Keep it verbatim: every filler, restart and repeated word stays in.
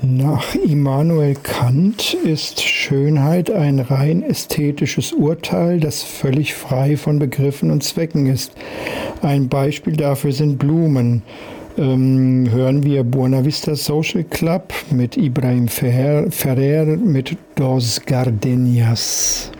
Nach Immanuel Kant ist Schönheit ein rein ästhetisches Urteil, das völlig frei von Begriffen und Zwecken ist. Ein Beispiel dafür sind Blumen. Ähm, hören wir Buena Vista Social Club mit Ibrahim Ferrer, Ferrer mit Dos Gardenias.